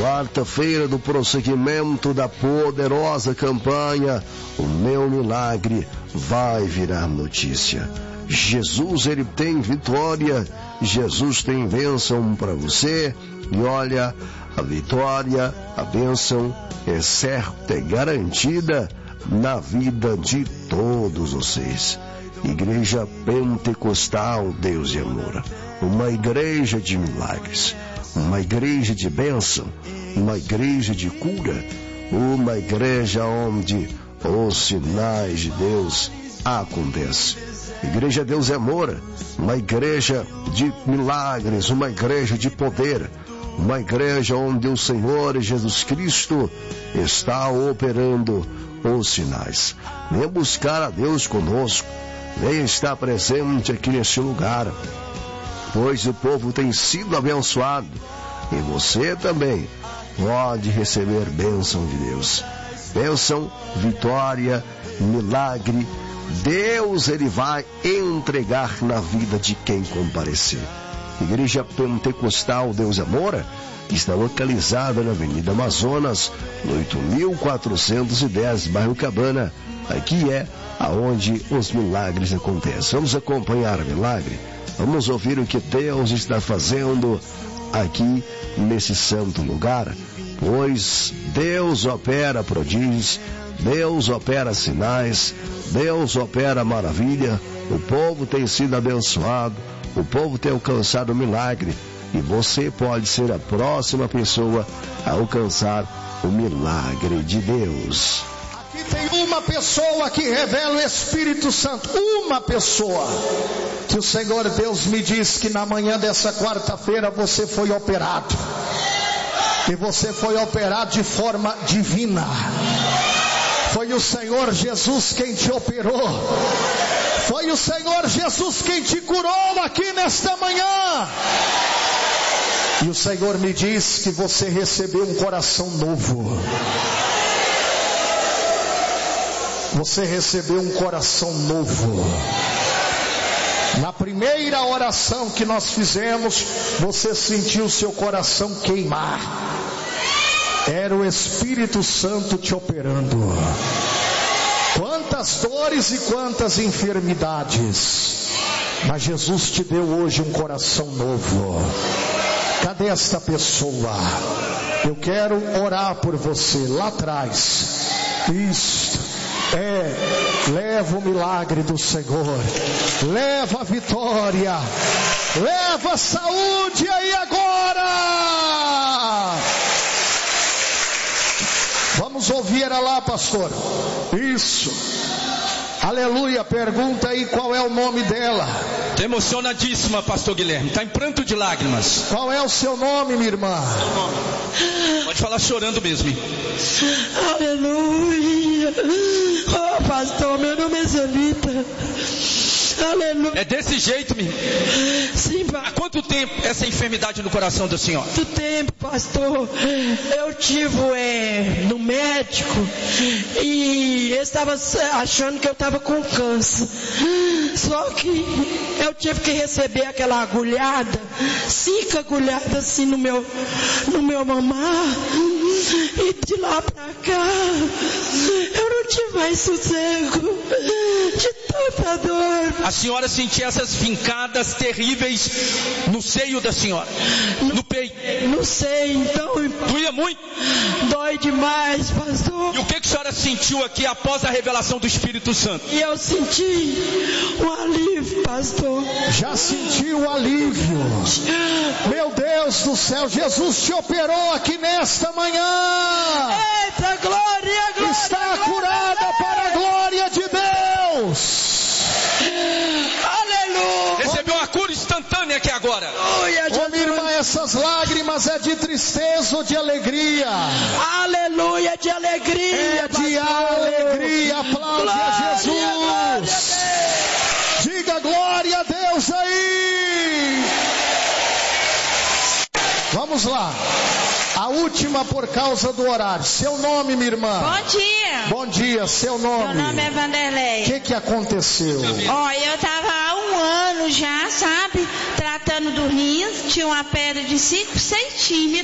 quarta-feira do prosseguimento da poderosa campanha O Meu Milagre Vai Virar Notícia. Jesus, ele tem vitória, Jesus tem bênção para você, e olha, a vitória, a bênção é certa, é garantida na vida de todos vocês. Igreja Pentecostal Deus e Amor, uma igreja de milagres, uma igreja de bênção, uma igreja de cura, uma igreja onde os sinais de Deus acontecem. Igreja Deus e Amor, uma igreja de milagres, uma igreja de poder, uma igreja onde o Senhor Jesus Cristo está operando os sinais. Venha buscar a Deus conosco, venha estar presente aqui neste lugar, pois o povo tem sido abençoado e você também pode receber bênção de Deus. Bênção, vitória, milagre. Deus, ele vai entregar na vida de quem comparecer. Igreja Pentecostal Deus e Amor está localizada na Avenida Amazonas, no 8410, bairro Cabana. Aqui é aonde os milagres acontecem. Vamos acompanhar o milagre, vamos ouvir o que Deus está fazendo aqui nesse santo lugar, pois Deus opera prodígios, Deus opera sinais, Deus opera maravilha. O povo tem sido abençoado, o povo tem alcançado o milagre, e você pode ser a próxima pessoa a alcançar o milagre de Deus. Aqui tem uma pessoa que revela o Espírito Santo, uma pessoa, que o Senhor Deus me diz que na manhã dessa quarta-feira você foi operado, e você foi operado de forma divina. Foi o Senhor Jesus quem te operou, foi o Senhor Jesus quem te curou aqui nesta manhã. E o Senhor me diz que você recebeu um coração novo. Você recebeu um coração novo. Na primeira oração que nós fizemos, você sentiu seu coração queimar. Era o Espírito Santo te operando. Quantas dores e quantas enfermidades, mas Jesus te deu hoje um coração novo. Cadê esta pessoa? Eu quero orar por você lá atrás. Isso. Leva o milagre do Senhor, leva a vitória, leva a saúde aí agora. Vamos ouvir ela lá, pastor. Isso. Aleluia. Pergunta aí qual é o nome dela. Estou emocionadíssima, pastor Guilherme. Está em pranto de lágrimas. Qual é o seu nome, minha irmã? Pode falar chorando mesmo. Aleluia. Oh, pastor, meu nome é Zelita. Aleluia. É desse jeito, minha irmã? Sim, Há quanto tempo essa enfermidade no coração da senhora? muito tempo, pastor. Eu tive no médico e ele estava achando que eu estava com câncer. Só que eu tive que receber aquela agulhada, 5 agulhadas assim no meu mamar. E de lá pra cá eu não tive mais sossego, de tanta dor. A senhora sentia essas fincadas terríveis no seio da senhora, no peito? Não sei, então Doía muito? dói demais, pastor. E o que a senhora sentiu aqui após a revelação do Espírito Santo? E eu senti um alívio, pastor. Já sentiu o alívio? Meu Deus do céu, Jesus te operou aqui nesta manhã. Eita, glória, glória. Está curada para a glória de Deus. Aleluia. Recebeu uma cura instantânea aqui agora. Ô minha irmã, essas lágrimas é de tristeza ou de alegria? Aleluia, de alegria. É de alegria. Aplaude a Jesus. Diga glória a Deus aí. Vamos lá. A última por causa do horário. Seu nome, minha irmã? Bom dia. Bom dia, seu nome? Meu nome é Vanderlei. O que aconteceu? Ó, eu tava há 1 ano já, sabe? Tratando do rins. Tinha uma pedra de 5 centímetros.